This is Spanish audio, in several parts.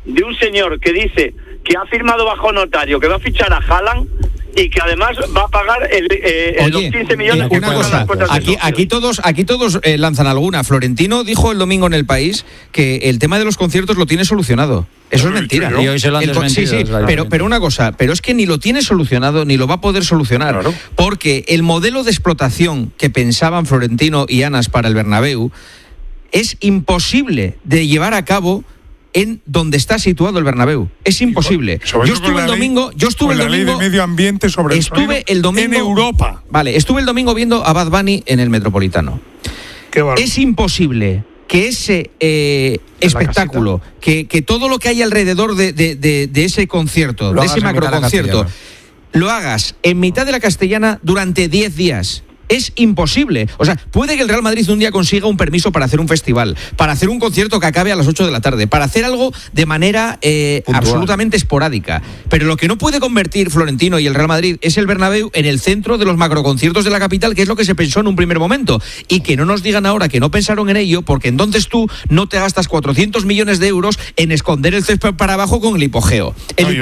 de un señor que dice que ha firmado bajo notario que va a fichar a Haaland y que además va a pagar los 15 millones. Una cosa, aquí todos lanzan alguna. Florentino dijo el domingo en El País que el tema de los conciertos lo tiene solucionado. Eso es mentira. Y hoy se lo han desmentido. Sí, pero una cosa, pero es que ni lo tiene solucionado ni lo va a poder solucionar, claro. Porque el modelo de explotación que pensaban Florentino y Anas para el Bernabéu es imposible de llevar a cabo en donde está situado el Bernabéu. Es imposible. Yo estuve el domingo la ley de medio ambiente sobre el domingo en Europa. Vale, estuve el domingo viendo a Bad Bunny en el Metropolitano. Es imposible que ese espectáculo, que todo lo que hay alrededor de ese concierto, de ese macroconcierto, lo hagas en mitad de la Castellana durante 10 días. Es imposible. O sea, puede que el Real Madrid un día consiga un permiso para hacer un festival, para hacer un concierto que acabe a las 8 de la tarde, para hacer algo de manera absolutamente esporádica. Pero lo que no puede convertir Florentino y el Real Madrid es el Bernabéu en el centro de los macroconciertos de la capital, que es lo que se pensó en un primer momento. Y que no nos digan ahora que no pensaron en ello, porque entonces tú no te gastas 400 millones de euros en esconder el césped para abajo con el hipogeo. El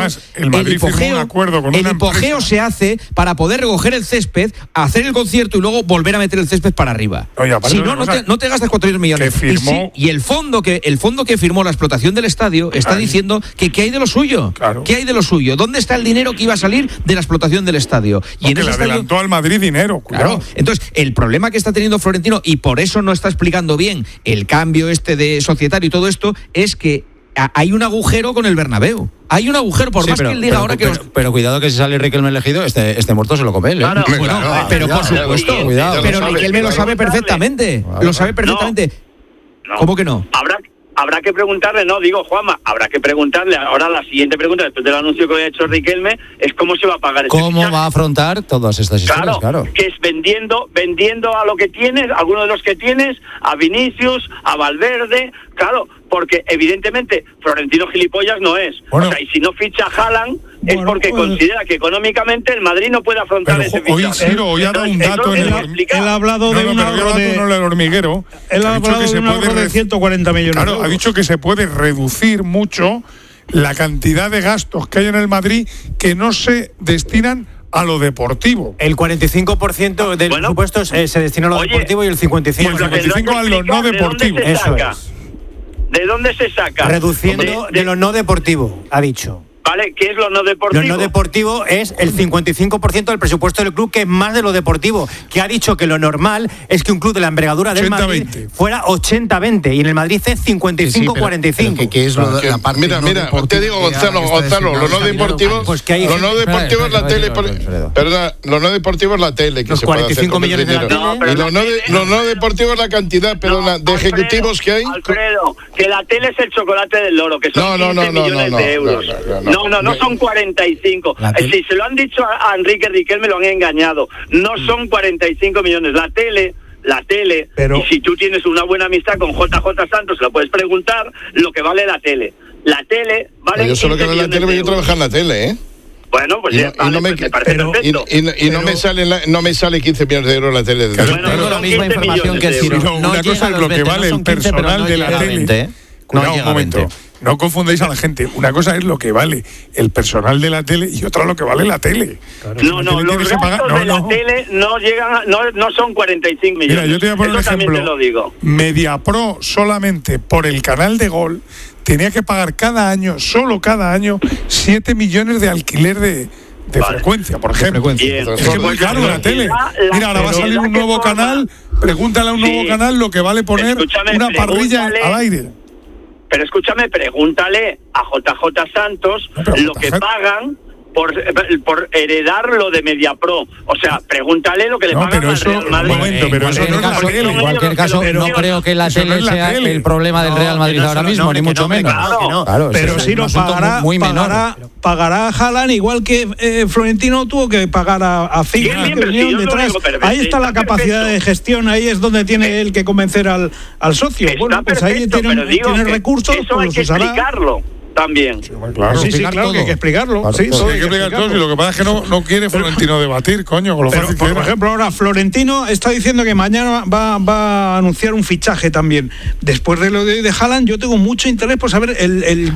hipogeo se hace para poder recoger el césped, hacer el concierto y luego volver a meter el césped para arriba. Si no te gastas 400 millones. Y el fondo que firmó la explotación del estadio está diciendo que ¿qué hay de lo suyo? Claro. ¿Qué hay de lo suyo? ¿Dónde está el dinero que iba a salir de la explotación del estadio? Y en ese estadio adelantó al Madrid dinero. Claro. Entonces, el problema que está teniendo Florentino, y por eso no está explicando bien el cambio de societario y todo esto, es que hay un agujero con el Bernabéu. Hay un agujero, por más que él diga ahora que... Pero cuidado que si sale Riquelme elegido, este muerto se lo come él, ¿eh? Claro, pero por supuesto. Cuidado. Pero Riquelme lo sabe perfectamente. Lo sabe perfectamente. No. ¿Cómo que no? Habrá que preguntarle, Juanma, habrá que preguntarle. Ahora la siguiente pregunta, después del anuncio que ha hecho Riquelme, es cómo se va a pagar ese ¿Cómo va a afrontar todas estas historias? Claro. Que es vendiendo a lo que tienes, algunos de los que tienes, a Vinicius, a Valverde, claro, porque evidentemente Florentino gilipollas no es. Bueno, o sea, y si no ficha a Haaland es porque considera que económicamente el Madrid no puede afrontar ese fichaje. Hoy ha dado un dato en Él ha hablado de un ahorro hormiguero. Él ha hablado de un ahorro de 140 millones de euros. Ha dicho que se puede reducir mucho la cantidad de gastos que hay en el Madrid que no se destinan a lo deportivo. El 45% del presupuesto se destina a lo deportivo y el 55% a lo no deportivo. Eso es. ¿De dónde se saca? Reduciendo de lo no deportivo, ha dicho. ¿Vale? ¿Qué es lo no deportivo? Lo no deportivo es el 55% del presupuesto del club, que es más de lo deportivo. Que ha dicho que lo normal es que un club de la envergadura del Madrid fuera 80-20 y en el Madrid es 55-45. ¿Qué es lo de la parte? Mira, te digo, Gonzalo, lo no deportivo, lo no deportivo es la tele. Perdón, lo no deportivo es la tele que los se puede hacer 45 millones de la tele. Y lo no deportivo es la cantidad, de ejecutivos que hay. Alfredo, que la tele es el chocolate del loro, que son 15 millones de euros. No son 45. Si se lo han dicho a Enrique Riquelme, lo han engañado. No son 45 millones. La tele, pero... y si tú tienes una buena amistad con JJ Santos, lo puedes preguntar lo que vale la tele. La tele vale. Yo solo que vale la tele, pero yo trabajo en la tele, ¿eh? Bueno, pues me parece perfecto. No me sale 15 millones de euros la tele. Tengo la misma información que el Ciro. Una cosa es lo que vale el personal de la tele. Cuidado, un momento. No confundáis a la gente. Una cosa es lo que vale el personal de la tele y otra lo que vale la tele. Claro. Los gastos de la tele no llegan, no son 45 millones. Mira, yo te voy a poner un ejemplo. También te lo digo. Mediapro solamente por el canal de Gol tenía que pagar cada año 7 millones de alquiler de frecuencia, por ejemplo. Es que es muy caro la tele. Mira, ahora va a salir un nuevo canal. Pregúntale a un nuevo canal lo que vale poner una parrilla al aire. Pero escúchame, pregúntale a JJ Santos lo que pagan por heredar lo de Mediapro. O sea, pregúntale lo que le pagan al Real Madrid. Un momento, pero eso no es la tele. En cualquier caso, no creo que la tele sea el problema del Real Madrid ahora mismo, ni mucho menos. Claro, pero sí lo pagará Haaland, igual que Florentino tuvo que pagar a FIFA, que vinieron detrás. Ahí está la capacidad de gestión, ahí es donde tiene él que convencer al socio. Bueno, pues ahí tiene recursos, eso hay que explicarlo también. Sí, claro que hay que explicarlo. Claro, hay que explicar todo. Y lo que pasa es que no quiere Florentino debatir, coño. Con lo fácil por ejemplo, ahora Florentino está diciendo que mañana va a anunciar un fichaje también. Después de lo de Haaland, yo tengo mucho interés por saber el